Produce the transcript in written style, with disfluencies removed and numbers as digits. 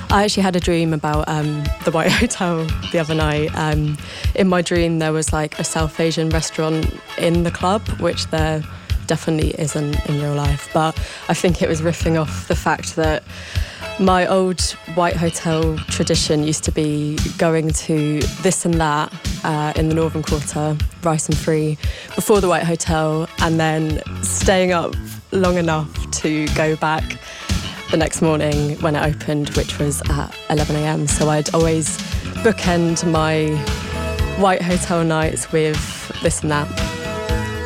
I actually had a dream about the White Hotel the other night. In my dream, there was like a South Asian restaurant in the club, which there definitely isn't in real life. But I think it was riffing off the fact that my old White Hotel tradition used to be going to This and That in the Northern Quarter, Rice and Free, before the White Hotel, and then staying up long enough to go back the next morning when it opened, which was at 11 a.m. So I'd always bookend my White Hotel nights with This and That.